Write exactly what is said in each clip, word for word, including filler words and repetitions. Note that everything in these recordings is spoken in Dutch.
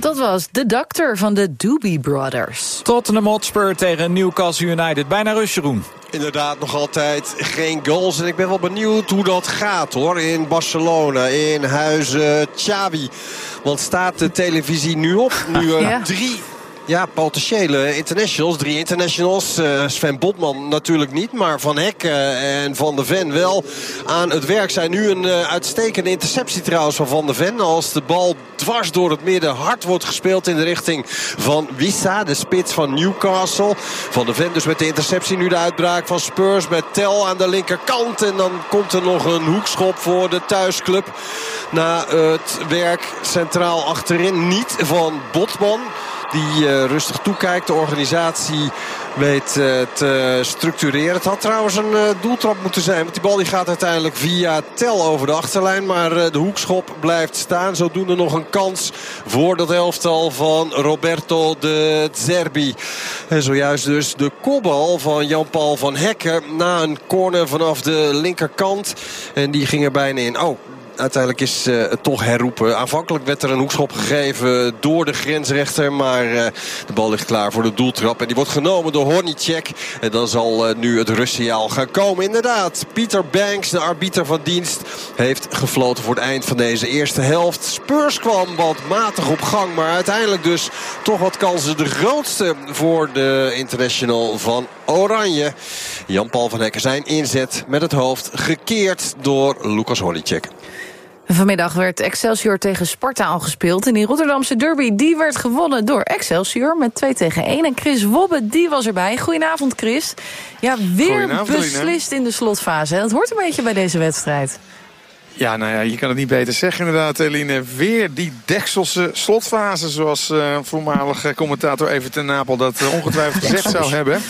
Dat was de Doctor van de Doobie Brothers. Tottenham Hotspur tegen Newcastle United. Bijna rust, Jeroen. Inderdaad, nog altijd geen goals. En ik ben wel benieuwd hoe dat gaat, hoor. In Barcelona, in huizen Xavi. Want staat de televisie nu op? Nu er ja. drie... Ja, potentiële internationals. Drie internationals. Uh, Sven Botman natuurlijk niet. Maar Van Hekken en Van de Ven wel aan het werk zijn. Nu een uh, uitstekende interceptie trouwens van Van de Ven. Als de bal dwars door het midden hard wordt gespeeld in de richting van Wissa. De spits van Newcastle. Van de Ven dus met de interceptie. Nu de uitbraak van Spurs met Tel aan de linkerkant. En dan komt er nog een hoekschop voor de thuisclub. Na het werk centraal achterin. Niet van Botman. Die uh, rustig toekijkt. De organisatie weet uh, te structureren. Het had trouwens een uh, doeltrap moeten zijn. Want die bal die gaat uiteindelijk via Tel over de achterlijn. Maar uh, de hoekschop blijft staan. Zodoende nog een kans voor dat elftal van Roberto de Zerbi. En zojuist dus de kopbal van Jan-Paul van Hekken. Na een corner vanaf de linkerkant. En die ging er bijna in. Oh. Uiteindelijk is uh, het toch herroepen. Aanvankelijk werd er een hoekschop gegeven door de grensrechter. Maar uh, de bal ligt klaar voor de doeltrap. En die wordt genomen door Hornicek. En dan zal uh, nu het rustsignaal gaan komen. Inderdaad, Peter Banks, de arbiter van dienst, heeft gefloten voor het eind van deze eerste helft. Spurs kwam wat matig op gang. Maar uiteindelijk dus toch wat kansen. De grootste voor de international van Oranje. Jan-Paul van Hekken zijn inzet met het hoofd gekeerd door Lucas Hornicek. Vanmiddag werd Excelsior tegen Sparta al gespeeld. En die Rotterdamse derby die werd gewonnen door Excelsior met twee tegen één. En Chris Wobbe die was erbij. Goedenavond, Chris. Ja, weer beslist in de slotfase. Dat hoort een beetje bij deze wedstrijd. Ja, nou ja, je kan het niet beter zeggen inderdaad, Eline. Weer die Dekselse slotfase, zoals uh, voormalige commentator Evert ten Napel dat uh, ongetwijfeld gezegd zou hebben.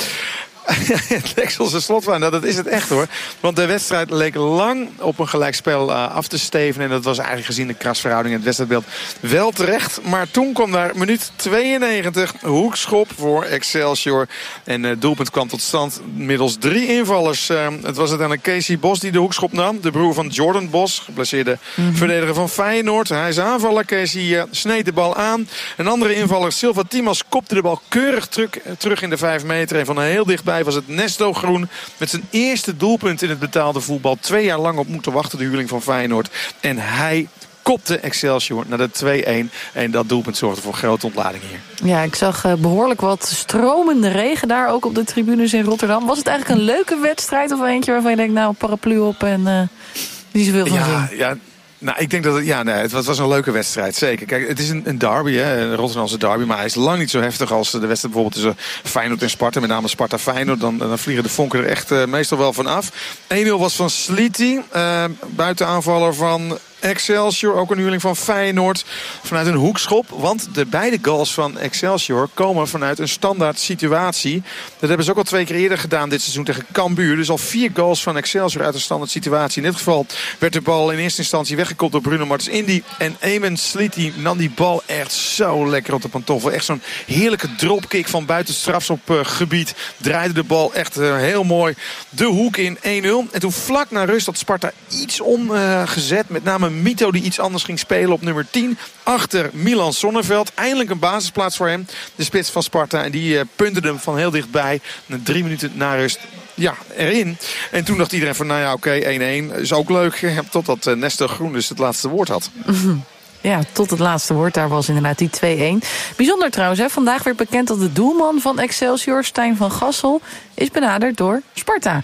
Het Dekselse slotfase, nou, dat is het echt hoor. Want de wedstrijd leek lang op een gelijkspel uh, af te steven. En dat was eigenlijk gezien de krasverhouding in het wedstrijdbeeld wel terecht. Maar toen kwam daar minuut tweeënnegentig hoekschop voor Excelsior. En het uh, doelpunt kwam tot stand middels drie invallers. Uh, het was uiteindelijk Casey Bos die de hoekschop nam. De broer van Jordan Bos, geplaceerde mm-hmm. verdediger van Feyenoord. Hij is aanvaller. Casey uh, sneed de bal aan. Een andere invaller, Silva Timas, kopte de bal keurig terug, terug in de vijf meter. En van heel dichtbij was het Nesto Groen met zijn eerste doelpunt in het betaalde voetbal. Twee jaar lang op moeten wachten, de huurling van Feyenoord. En hij kopte Excelsior naar de twee-één. En dat doelpunt zorgde voor grote ontlading hier. Ja, ik zag uh, behoorlijk wat stromende regen daar ook op de tribunes in Rotterdam. Was het eigenlijk een leuke wedstrijd of eentje waarvan je denkt, nou, paraplu op en uh, niet zoveel van ja, zien? Ja, nou, ik denk dat het, ja, nee, het was, was een leuke wedstrijd, zeker. Kijk, het is een, een derby, hè, een Rotterdamse derby, maar hij is lang niet zo heftig als de wedstrijd bijvoorbeeld tussen Feyenoord en Sparta, met name Sparta-Feyenoord. Dan, dan vliegen de vonken er echt uh, meestal wel van af. één nul was van Sliti, uh, buitenaanvaller van Excelsior, ook een huurling van Feyenoord, vanuit een hoekschop. Want de beide goals van Excelsior komen vanuit een standaard situatie. Dat hebben ze ook al twee keer eerder gedaan dit seizoen tegen Cambuur. Dus al vier goals van Excelsior uit een standaard situatie. In dit geval werd de bal in eerste instantie weggekopt door Bruno Martens Indy. En Eamon Sliti nam die bal echt zo lekker op de pantoffel. Echt zo'n heerlijke dropkick van buiten het strafschopgebied. Draaide de bal echt uh, heel mooi de hoek in, één nul. En toen vlak na rust had Sparta iets omgezet. Uh, met name Mito die iets anders ging spelen op nummer tien. Achter Milan Sonneveld. Eindelijk een basisplaats voor hem. De spits van Sparta. En die uh, puntte hem van heel dichtbij. En drie minuten na rust. Ja, erin. En toen dacht iedereen van, nou ja, oké, okay, één-één is ook leuk. Totdat uh, Nestor Groen dus het laatste woord had. Mm-hmm. Ja, tot het laatste woord. Daar was inderdaad die twee-één. Bijzonder trouwens, hè. Vandaag werd bekend dat de doelman van Excelsior, Stijn van Gassel, is benaderd door Sparta.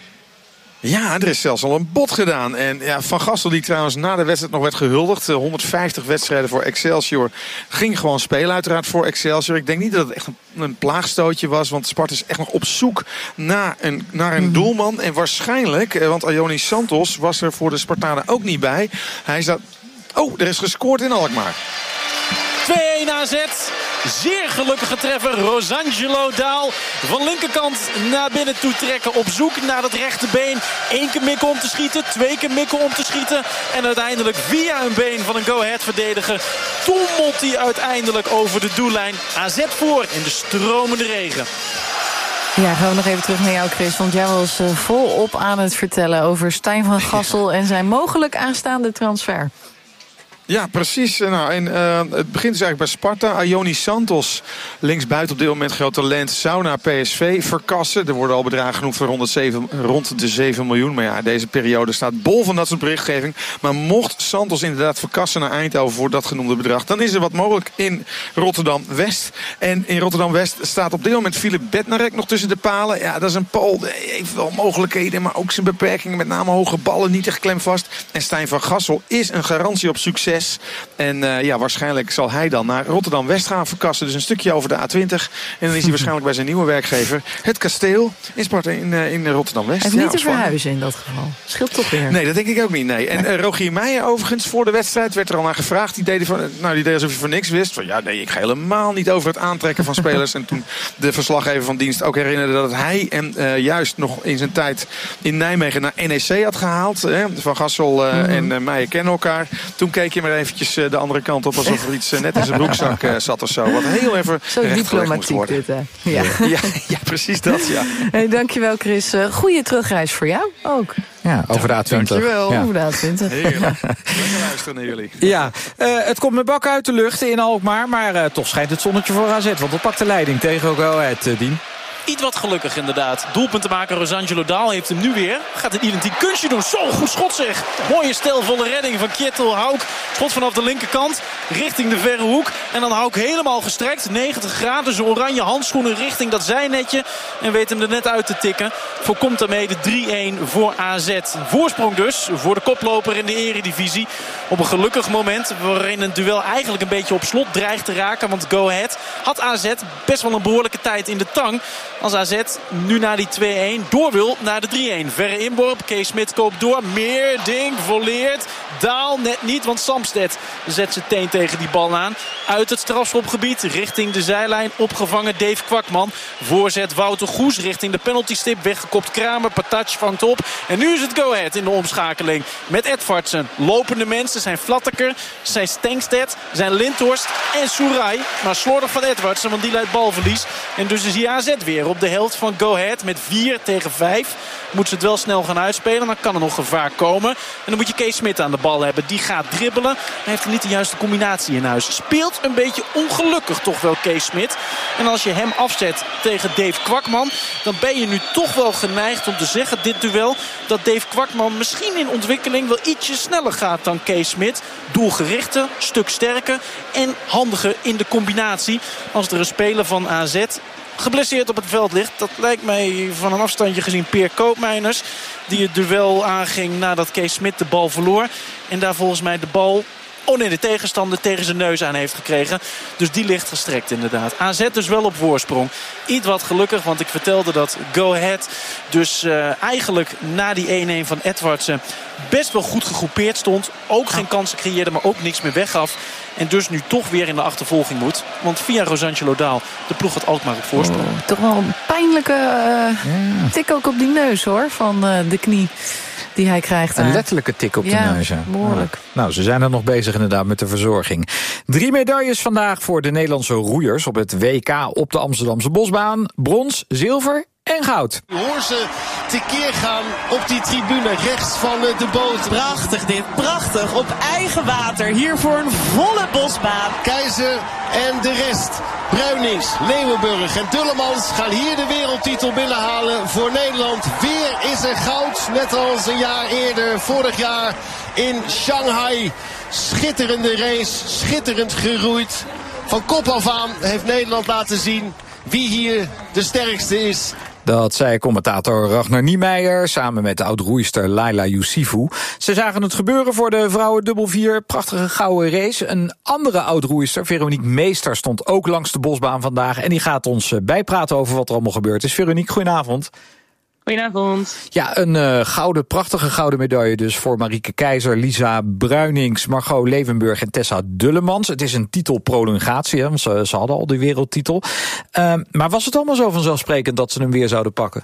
Ja, er is zelfs al een bod gedaan. En ja, Van Gassel, die trouwens na de wedstrijd nog werd gehuldigd. honderdvijftig wedstrijden voor Excelsior. Ging gewoon spelen uiteraard voor Excelsior. Ik denk niet dat het echt een, een plaagstootje was. Want Sparta is echt nog op zoek naar een, naar een doelman. En waarschijnlijk, want Ayonis Santos was er voor de Spartanen ook niet bij. Hij zat... Oh, er is gescoord in Alkmaar. twee-één A Z. Zeer gelukkige treffer. Rosangelo Daal van linkerkant naar binnen toe trekken. Op zoek naar het rechterbeen. Eén keer mikken om te schieten. Twee keer mikken om te schieten. En uiteindelijk via een been van een go-ahead verdediger tommelt hij uiteindelijk over de doellijn. A Z voor in de stromende regen. Ja, gaan we nog even terug naar jou, Chris. Want jij was uh, volop aan het vertellen over Stijn van Gassel en zijn mogelijk aanstaande transfer. Ja, precies. Nou, en, uh, het begint dus eigenlijk bij Sparta. Ioni Santos, linksbuiten op dit moment groot talent, zou naar P S V verkassen. Er worden al bedragen genoemd voor rond de, zeven, rond de zeven miljoen. Maar ja, deze periode staat bol van dat soort berichtgeving. Maar mocht Santos inderdaad verkassen naar Eindhoven voor dat genoemde bedrag, dan is er wat mogelijk in Rotterdam-West. En in Rotterdam-West staat op dit moment Filip Bednarek nog tussen de palen. Ja, dat is een Pool, heeft wel mogelijkheden, maar ook zijn beperkingen. Met name hoge ballen, niet echt klemvast. En Stijn van Gassel is een garantie op succes. En uh, ja, waarschijnlijk zal hij dan naar Rotterdam-West gaan verkassen. Dus een stukje over de A twintig. En dan is hij waarschijnlijk bij zijn nieuwe werkgever, het Kasteel in Sparta in, uh, in Rotterdam-West. En ja, niet te verhuizen in dat geval. Scheelt toch weer. Nee, dat denk ik ook niet. Nee. En uh, Rogier Meijer overigens, voor de wedstrijd werd er al naar gevraagd. Die deed, van, nou, die deed alsof je van niks wist. Van ja, nee, ik ga helemaal niet over het aantrekken van spelers. En toen de verslaggever van dienst ook herinnerde dat hij en uh, juist nog in zijn tijd in Nijmegen naar N E C had gehaald. Hè. Van Gassel uh, mm-hmm. en uh, Meijer kennen elkaar. Toen keek je maar eventjes de andere kant op, alsof er iets net in zijn broekzak zat of zo. Wat heel even zo diplomatiek dit, hè? Ja. Ja, ja, precies dat, ja. Hey, dankjewel, Chris. Uh, goeie terugreis voor jou ook. Ja, over de A twintig. Dankjewel. Ja. Over de A twintig. Heerlijk. Lekker luisteren naar jullie. Ja, uh, het komt met bak uit de lucht in Alkmaar, maar uh, toch schijnt het zonnetje voor A Z, want dat pakt de leiding tegen Go Ahead, uh, Dien. Iets wat gelukkig inderdaad. Doelpunt te maken, Rosangelo Daal heeft hem nu weer. Gaat een identiek kunstje doen. Zo, goed schot zeg. Mooie stelvolle redding van Kjetil Hauk. Schot vanaf de linkerkant richting de verre hoek. En dan Hauk helemaal gestrekt. negentig graden, zijn oranje handschoenen richting dat zijnetje. En weet hem er net uit te tikken. Voorkomt daarmee de drie-een voor A Z. Voorsprong dus voor de koploper in de eredivisie. Op een gelukkig moment waarin een duel eigenlijk een beetje op slot dreigt te raken. Want Go Ahead had A Z best wel een behoorlijke tijd in de tang. Als A Z nu naar die twee-een door wil naar de drie-een. Verre inworp, Kees Smit koopt door. Meerdink volleert. Daal net niet, want Samsted zet zijn teen tegen die bal aan. Uit het strafschopgebied richting de zijlijn. Opgevangen Dave Kwakman. Voorzet Wouter Goes richting de penaltystip. Weggekopt Kramer. Patac vangt op. En nu is het Go Ahead in de omschakeling. Met Edvardsen. Lopende mensen zijn Flatteker, zijn Stengsted, zijn Lindhorst en Soerai. Maar slordig van Edvardsen, want die leidt balverlies. En dus is hier A Z weer op de helft van Go Ahead met vier tegen vijf. Moeten ze het wel snel gaan uitspelen. Dan kan er nog gevaar komen. En dan moet je Kees Smit aan de bal hebben. Die gaat dribbelen. Hij heeft er niet de juiste combinatie in huis. Speelt een beetje ongelukkig toch wel Kees Smit. En als je hem afzet tegen Dave Kwakman, dan ben je nu toch wel geneigd om te zeggen, dit duel, dat Dave Kwakman misschien in ontwikkeling wel ietsje sneller gaat dan Kees Smit. Doelgerichter, stuk sterker en handiger in de combinatie. Als er een speler van A Z geblesseerd op het veld ligt. Dat lijkt mij van een afstandje gezien Peer Koopmeiners, die het duel aanging nadat Kees Smit de bal verloor. En daar volgens mij de bal oh nee, de tegenstander tegen zijn neus aan heeft gekregen. Dus die ligt gestrekt inderdaad. A Z dus wel op voorsprong. Iets wat gelukkig, want ik vertelde dat Go Ahead dus uh, eigenlijk na die een-een van Edvardsen best wel goed gegroepeerd stond. Ook geen kansen creëerde, maar ook niks meer weggaf. En dus nu toch weer in de achtervolging moet. Want via Rosangelo Daal de ploeg had Alkmaar op voorsprong. Oh, toch wel een pijnlijke uh, ja. tik ook op die neus hoor, van uh, de knie die hij krijgt. Een letterlijke tik op ja, de neus. Ja, behoorlijk. Ja. Nou, ze zijn er nog bezig inderdaad met de verzorging. Drie medailles vandaag voor de Nederlandse roeiers op het W K op de Amsterdamse Bosbaan. Brons, zilver en goud. Hoor ze tekeer gaan op die tribune rechts van de boot. Prachtig dit, prachtig. Op eigen water, hier voor een volle bosbaan. Keizer en de rest. Bruinings, Leeuwenburg en Dullemans gaan hier de wereldtitel binnenhalen voor Nederland. Weer is er goud, net als een jaar eerder, vorig jaar in Shanghai. Schitterende race, schitterend geroeid. Van kop af aan heeft Nederland laten zien wie hier de sterkste is. Dat zei commentator Ragnar Niemeyer samen met de oud-roeister Laila Youssifou. Ze zagen het gebeuren voor de vrouwen dubbel vier. Prachtige gouden race. Een andere oud-roeister, Veronique Meester, stond ook langs de bosbaan vandaag. En die gaat ons bijpraten over wat er allemaal gebeurd is. Veronique, goedenavond. Goedenavond. Ja, een uh, gouden, prachtige gouden medaille dus voor Marieke Keizer, Lisa Bruinings, Margot Leeuwenburg en Tessa Dullemans. Het is een titelprolongatie, hè, want ze, ze hadden al die wereldtitel. Uh, maar was het allemaal zo vanzelfsprekend dat ze hem weer zouden pakken?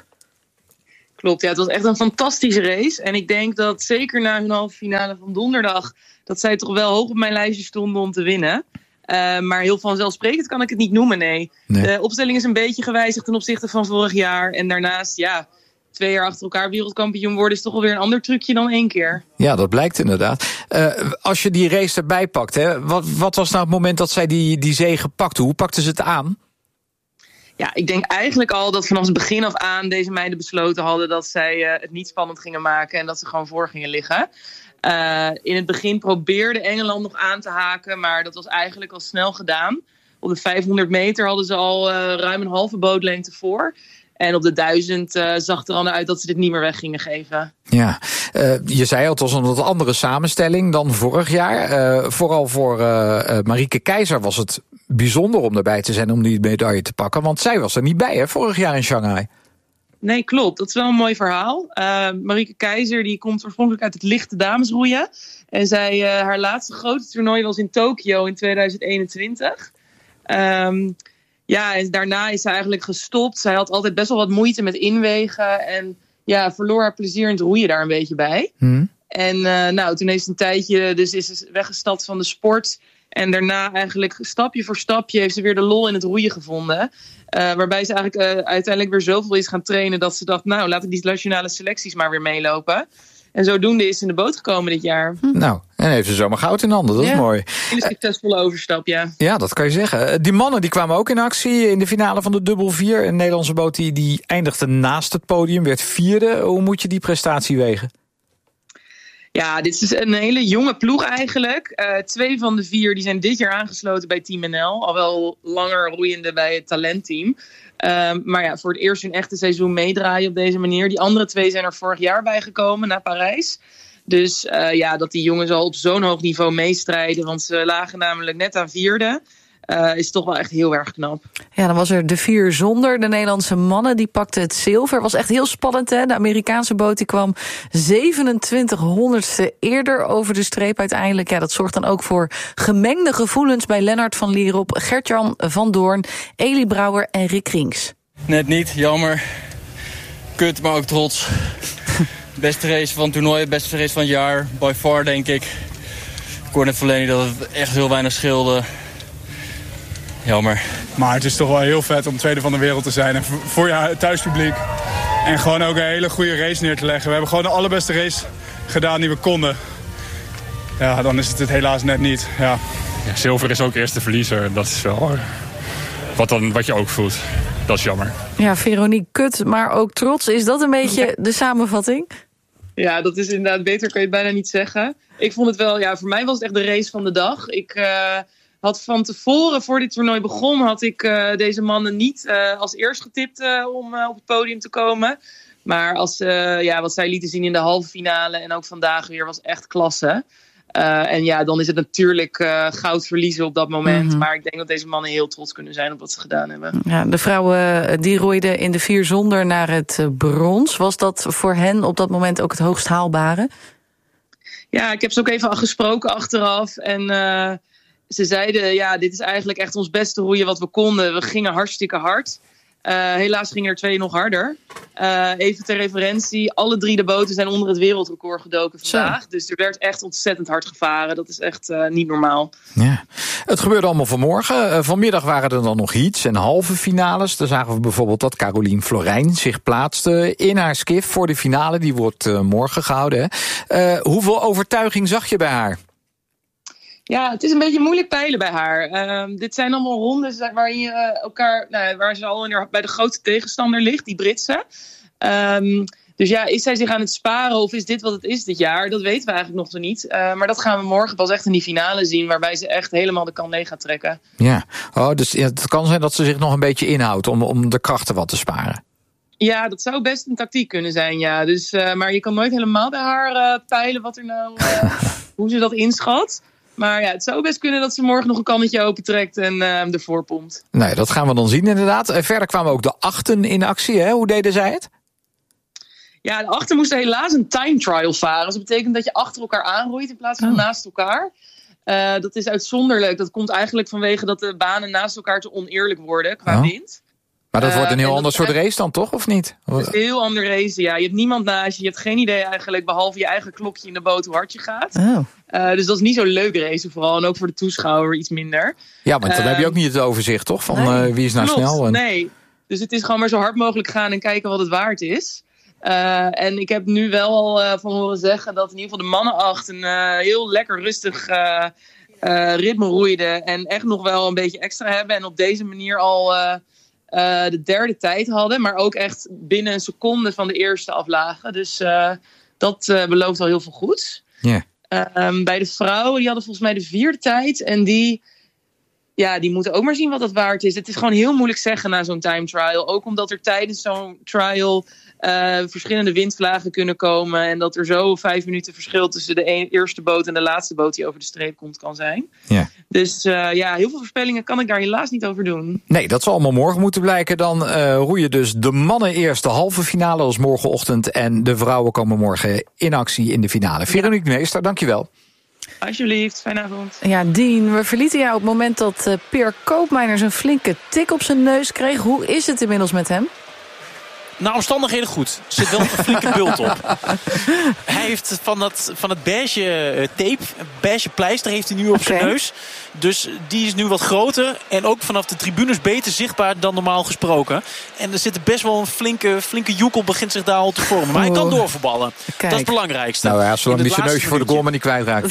Klopt, ja, het was echt een fantastische race. En ik denk dat zeker na hun halve finale van donderdag, dat zij toch wel hoog op mijn lijstje stonden om te winnen. Uh, maar heel vanzelfsprekend kan ik het niet noemen, nee. nee. De opstelling is een beetje gewijzigd ten opzichte van vorig jaar. En daarnaast, ja, twee jaar achter elkaar wereldkampioen worden is toch alweer een ander trucje dan één keer. Ja, dat blijkt inderdaad. Uh, als je die race erbij pakt, hè, wat, wat was nou het moment dat zij die, die zege pakte? Hoe pakte ze het aan? Ja, ik denk eigenlijk al dat vanaf het begin af aan deze meiden besloten hadden dat zij uh, het niet spannend gingen maken en dat ze gewoon voor gingen liggen. Uh, in het begin probeerde Engeland nog aan te haken, maar dat was eigenlijk al snel gedaan. Op de vijfhonderd meter hadden ze al uh, ruim een halve bootlengte voor. En op de duizend uh, zag het er al naar uit dat ze dit niet meer weg gingen geven. Ja, uh, je zei al, het was een wat andere samenstelling dan vorig jaar. Uh, vooral voor uh, uh, Marieke Keizer was het bijzonder om erbij te zijn om die medaille te pakken. Want zij was er niet bij, hè, vorig jaar in Shanghai. Nee, klopt. Dat is wel een mooi verhaal. Uh, Marieke Keizer die komt oorspronkelijk uit het lichte damesroeien. En zij, uh, haar laatste grote toernooi was in Tokio in tweeduizend eenentwintig. Um, ja, en daarna is zij eigenlijk gestopt. Zij had altijd best wel wat moeite met inwegen. En ja, verloor haar plezier in het roeien daar een beetje bij. Hmm. En uh, nou, toen heeft ze een tijdje, dus is ze weggestapt van de sport. En daarna eigenlijk stapje voor stapje heeft ze weer de lol in het roeien gevonden. Uh, waarbij ze eigenlijk uh, uiteindelijk weer zoveel is gaan trainen dat ze dacht, nou, laat ik die nationale selecties maar weer meelopen. En zodoende is ze in de boot gekomen dit jaar. Hm. Nou, en heeft ze zomaar goud in handen, dat ja. is mooi. Een hele succesvolle overstap, ja. Ja, dat kan je zeggen. Die mannen die kwamen ook in actie in de finale van de dubbel vier. Een Nederlandse boot die, die eindigde naast het podium, werd vierde. Hoe moet je die prestatie wegen? Ja, dit is een hele jonge ploeg eigenlijk. Uh, twee van de vier die zijn dit jaar aangesloten bij Team N L. Al wel langer roeiende bij het talentteam. Uh, maar ja, voor het eerst hun echte seizoen meedraaien op deze manier. Die andere twee zijn er vorig jaar bij gekomen naar Parijs. Dus uh, ja, dat die jongens al op zo'n hoog niveau meestrijden. Want ze lagen namelijk net aan vierde. Uh, is toch wel echt heel erg knap. Ja, dan was er de vier zonder. De Nederlandse mannen die pakten het zilver. Was echt heel spannend, hè? De Amerikaanse boot die kwam zevenentwintig honderdste eerder over de streep uiteindelijk. Ja, dat zorgt dan ook voor gemengde gevoelens bij Lennart van Lierop, Gert-Jan van Doorn, Elie Brouwer en Rick Rings. Net niet, jammer. Kut, maar ook trots. Beste race van het toernooi, beste race van het jaar. By far, denk ik. Ik hoorde net verleden dat het echt heel weinig scheelde. Jammer. Maar het is toch wel heel vet om tweede van de wereld te zijn. En voor je thuispubliek. En gewoon ook een hele goede race neer te leggen. We hebben gewoon de allerbeste race gedaan die we konden. Ja, dan is het het helaas net niet. Ja. Ja, zilver is ook eerste verliezer. Dat is wel wat, dan, wat je ook voelt. Dat is jammer. Ja, Veronique, kut, maar ook trots. Is dat een beetje de samenvatting? Ja, dat is inderdaad, beter kan je het bijna niet zeggen. Ik vond het wel, ja, voor mij was het echt de race van de dag. Ik... Uh... had van tevoren, voor dit toernooi begon, had ik uh, deze mannen niet uh, als eerst getipt uh, om uh, op het podium te komen. Maar als, uh, ja, wat zij lieten zien in de halve finale en ook vandaag weer was echt klasse. Uh, en ja, dan is het natuurlijk uh, goud verliezen op dat moment. Mm-hmm. Maar ik denk dat deze mannen heel trots kunnen zijn op wat ze gedaan hebben. Ja, de vrouwen die roeiden in de vier zonder naar het brons. Was dat voor hen op dat moment ook het hoogst haalbare? Ja, ik heb ze ook even gesproken achteraf. En uh, ze zeiden, ja, dit is eigenlijk echt ons beste roeien wat we konden. We gingen hartstikke hard. Uh, helaas gingen er twee nog harder. Uh, even ter referentie, alle drie de boten zijn onder het wereldrecord gedoken vandaag. Zo. Dus er werd echt ontzettend hard gevaren. Dat is echt uh, niet normaal. Ja. Het gebeurde allemaal vanmorgen. Uh, vanmiddag waren er dan nog heats en halve finales. Daar zagen we bijvoorbeeld dat Carolien Florijn zich plaatste in haar skiff voor de finale. Die wordt uh, morgen gehouden. Hè. Uh, hoeveel overtuiging zag je bij haar? Ja, het is een beetje moeilijk peilen bij haar. Uh, dit zijn allemaal rondes waarin je uh, elkaar, nou, waar ze al in haar, bij de grootste tegenstander ligt, die Britse. Um, dus ja, is zij zich aan het sparen of is dit wat het is dit jaar? Dat weten we eigenlijk nog niet. Uh, maar dat gaan we morgen pas echt in die finale zien, waarbij ze echt helemaal de kan leeg gaat trekken. Ja, oh, dus ja, het kan zijn dat ze zich nog een beetje inhoudt om, om de krachten wat te sparen. Ja, dat zou best een tactiek kunnen zijn, ja. Dus, uh, maar je kan nooit helemaal bij haar uh, peilen wat er nou, uh, hoe ze dat inschat. Maar ja, het zou best kunnen dat ze morgen nog een kannetje opentrekt en uh, ervoor pompt. Nee, dat gaan we dan zien inderdaad. En verder kwamen ook de achten in actie, hè? Hoe deden zij het? Ja, de achten moesten helaas een time trial varen. Dus dat betekent dat je achter elkaar aanroeit in plaats van oh. naast elkaar. Uh, dat is uitzonderlijk. Dat komt eigenlijk vanwege dat de banen naast elkaar te oneerlijk worden qua oh. wind. Maar dat wordt een heel uh, ander soort echt, race dan, toch? Of niet? Het is een heel ander race, ja. Je hebt niemand naast je. Je hebt geen idee eigenlijk, behalve je eigen klokje in de boot, hoe hard je gaat. Oh. Uh, dus dat is niet zo'n leuk race vooral. En ook voor de toeschouwer iets minder. Ja, maar dan uh, heb je ook niet het overzicht, toch? Van nee. uh, wie is nou Klopt, snel. En... Nee, dus het is gewoon maar zo hard mogelijk gaan en kijken wat het waard is. Uh, en ik heb nu wel al uh, van horen zeggen dat in ieder geval de mannenacht een uh, heel lekker rustig uh, uh, ritme roeiden. En echt nog wel een beetje extra hebben. En op deze manier al uh, uh, de derde tijd hadden. Maar ook echt binnen een seconde van de eerste aflagen. Dus uh, dat uh, belooft al heel veel goeds. Yeah. Uh, um, bij de vrouwen, die hadden volgens mij de vierde tijd. En die... Ja, die moeten ook maar zien wat dat waard is. Het is gewoon heel moeilijk zeggen na zo'n time trial. Ook omdat er tijdens zo'n trial uh, verschillende windvlagen kunnen komen. En dat er zo vijf minuten verschil tussen de e- eerste boot en de laatste boot die over de streep komt kan zijn. Ja. Dus uh, ja, heel veel voorspellingen kan ik daar helaas niet over doen. Nee, dat zal allemaal morgen moeten blijken. Dan uh, roeien dus de mannen eerst de halve finale als morgenochtend. En de vrouwen komen morgen in actie in de finale. Veronique ja. Meester, dankjewel. Alsjeblieft, fijne avond. Ja, Dien, we verlieten jou op het moment dat uh, Peer Koopmeiners een flinke tik op zijn neus kreeg. Hoe is het inmiddels met hem? Nou, omstandigheden goed. Er zit wel een flinke bult op. Hij heeft van, dat, van het beige tape, beige pleister heeft hij nu op okay. zijn neus. Dus die is nu wat groter. En ook vanaf de tribunes beter zichtbaar dan normaal gesproken. En er zit best wel een flinke, flinke joekel begint zich daar al te vormen. Maar hij kan doorvoetballen. Kijk. Dat is het belangrijkste. Nou ja, zolang niet zijn neusje voor de goal maar niet kwijtraakt.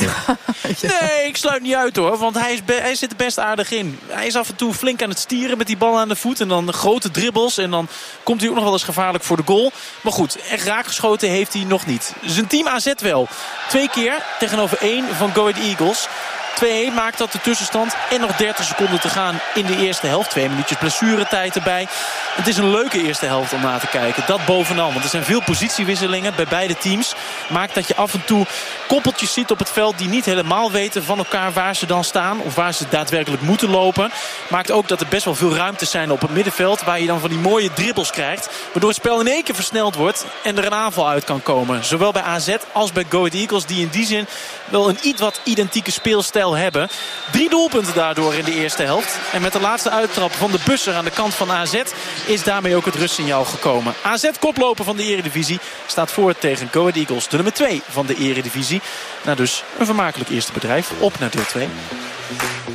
Nee, ik sluit niet uit hoor. Want hij, is be- hij zit er best aardig in. Hij is af en toe flink aan het stieren met die bal aan de voet. En dan grote dribbles. En dan komt hij ook nog wel eens gevaarlijk voor de goal. Maar goed, echt raakgeschoten heeft hij nog niet. Zijn team A Z wel. Twee keer tegenover één van Go Ahead Eagles. twee-een maakt dat de tussenstand. En nog dertig seconden te gaan in de eerste helft. Twee minuutjes blessuretijd erbij. Het is een leuke eerste helft om naar te kijken. Dat bovenal. Want er zijn veel positiewisselingen bij beide teams. Maakt dat je af en toe koppeltjes ziet op het veld die niet helemaal weten van elkaar waar ze dan staan. Of waar ze daadwerkelijk moeten lopen. Maakt ook dat er best wel veel ruimtes zijn op het middenveld. Waar je dan van die mooie dribbels krijgt. Waardoor het spel in één keer versneld wordt. En er een aanval uit kan komen. Zowel bij A Z als bij Go Ahead Eagles. Die in die zin wel een iets wat identieke speelstijl hebben. Drie doelpunten daardoor in de eerste helft. En met de laatste uittrap van de Busser aan de kant van A Z is daarmee ook het rustsignaal gekomen. A Z koploper van de Eredivisie staat voor tegen Go Ahead Eagles. De nummer twee van de Eredivisie. Nou dus een vermakelijk eerste bedrijf. Op naar deel twee.